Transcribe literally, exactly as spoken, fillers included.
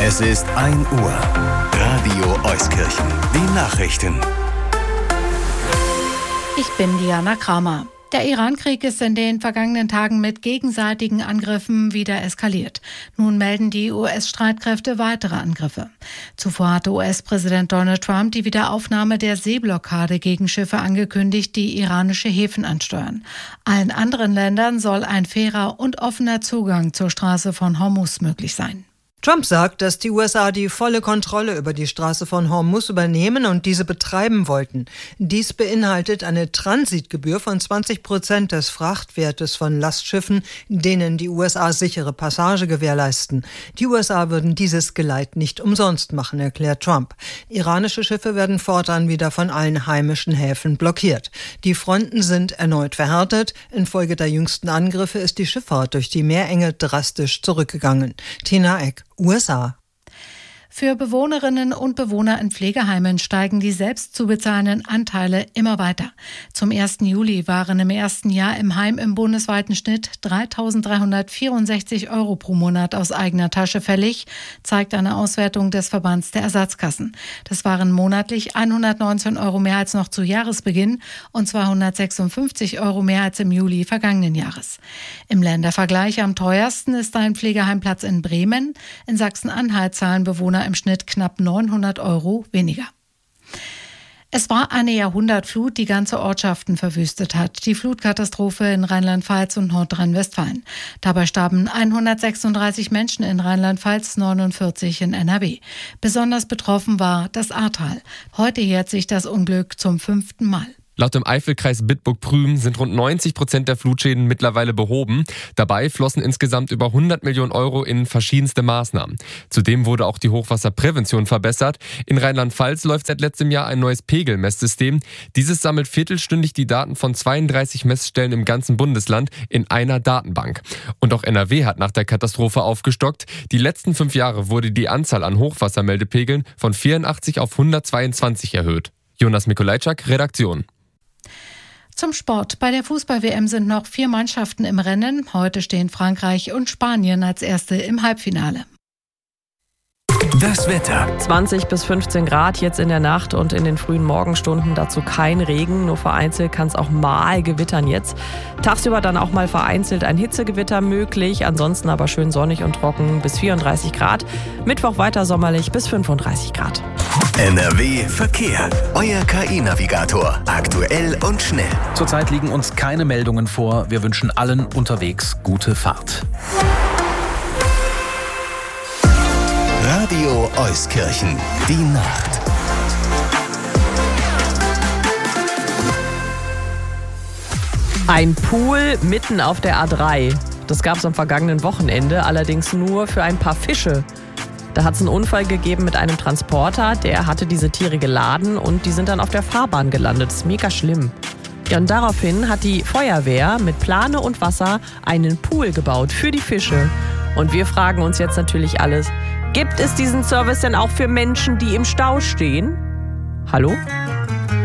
Es ist ein Uhr. Radio Euskirchen. Die Nachrichten. Ich bin Diana Kramer. Der Iran-Krieg ist in den vergangenen Tagen mit gegenseitigen Angriffen wieder eskaliert. Nun melden die U S-Streitkräfte weitere Angriffe. Zuvor hatte U S-Präsident Donald Trump die Wiederaufnahme der Seeblockade gegen Schiffe angekündigt, die iranische Häfen ansteuern. Allen anderen Ländern soll ein fairer und offener Zugang zur Straße von Hormuz möglich sein. Trump sagt, dass die U S A die volle Kontrolle über die Straße von Hormuz übernehmen und diese betreiben wollten. Dies beinhaltet eine Transitgebühr von zwanzig Prozent des Frachtwertes von Lastschiffen, denen die U S A sichere Passage gewährleisten. Die U S A würden dieses Geleit nicht umsonst machen, erklärt Trump. Iranische Schiffe werden fortan wieder von allen heimischen Häfen blockiert. Die Fronten sind erneut verhärtet. Infolge der jüngsten Angriffe ist die Schifffahrt durch die Meerenge drastisch zurückgegangen. Tina Eck, U S A. Für Bewohnerinnen und Bewohner in Pflegeheimen steigen die selbst zu bezahlenden Anteile immer weiter. Zum ersten Juli waren im ersten Jahr im Heim im bundesweiten Schnitt dreitausenddreihundertvierundsechzig Euro pro Monat aus eigener Tasche fällig, zeigt eine Auswertung des Verbands der Ersatzkassen. Das waren monatlich hundertneunzehn Euro mehr als noch zu Jahresbeginn und zweihundertsechsundfünfzig Euro mehr als im Juli vergangenen Jahres. Im Ländervergleich am teuersten ist ein Pflegeheimplatz in Bremen. In Sachsen-Anhalt zahlen Bewohner im Schnitt knapp neunhundert Euro weniger. Es war eine Jahrhundertflut, die ganze Ortschaften verwüstet hat. Die Flutkatastrophe in Rheinland-Pfalz und Nordrhein-Westfalen. Dabei starben hundertsechsunddreißig Menschen in Rheinland-Pfalz, neunundvierzig in N R W. Besonders betroffen war das Ahrtal. Heute jährt sich das Unglück zum fünften Mal. Laut dem Eifelkreis Bitburg-Prüm sind rund neunzig Prozent der Flutschäden mittlerweile behoben. Dabei flossen insgesamt über hundert Millionen Euro in verschiedenste Maßnahmen. Zudem wurde auch die Hochwasserprävention verbessert. In Rheinland-Pfalz läuft seit letztem Jahr ein neues Pegelmesssystem. Dieses sammelt viertelstündig die Daten von zweiunddreißig Messstellen im ganzen Bundesland in einer Datenbank. Und auch N R W hat nach der Katastrophe aufgestockt. Die letzten fünf Jahre wurde die Anzahl an Hochwassermeldepegeln von vierundachtzig auf hundertzweiundzwanzig erhöht. Jonas Mikolajczak, Redaktion. Zum Sport. Bei der Fußball-W M sind noch vier Mannschaften im Rennen. Heute stehen Frankreich und Spanien als Erste im Halbfinale. Das Wetter. zwanzig bis fünfzehn Grad jetzt in der Nacht und in den frühen Morgenstunden. Dazu kein Regen, nur vereinzelt kann es auch mal gewittern jetzt. Tagsüber dann auch mal vereinzelt ein Hitzegewitter möglich. Ansonsten aber schön sonnig und trocken bis vierunddreißig Grad. Mittwoch weiter sommerlich bis fünfunddreißig Grad. N R W Verkehr. Euer K I-Navigator. Aktuell und schnell. Zurzeit liegen uns keine Meldungen vor. Wir wünschen allen unterwegs gute Fahrt. Radio Euskirchen. Die Nacht. Ein Pool mitten auf der A drei. Das gab es am vergangenen Wochenende, allerdings nur für ein paar Fische. Da hat es einen Unfall gegeben mit einem Transporter, der hatte diese Tiere geladen und die sind dann auf der Fahrbahn gelandet. Das ist mega schlimm. Ja, und daraufhin hat die Feuerwehr mit Plane und Wasser einen Pool gebaut für die Fische. Und wir fragen uns jetzt natürlich alles, gibt es diesen Service denn auch für Menschen, die im Stau stehen? Hallo?